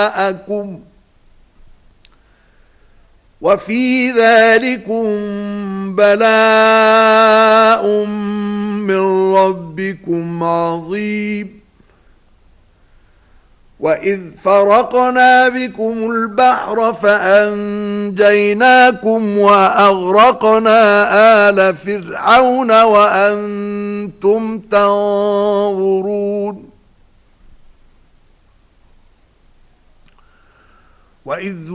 أبناءكم وفي ذلكم بلاء من ربكم عظيم وإذ فرقنا بكم البحر فأنجيناكم وأغرقنا آل فرعون وأنتم تنظرون وإذ